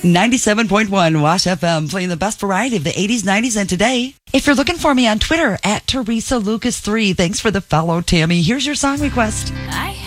97.1 Wash FM, playing the best variety of the 80s, 90s, and today. If you're looking for me on Twitter, at Teresa Lucas 3. Thanks for the follow, Tammy. Here's your song request. I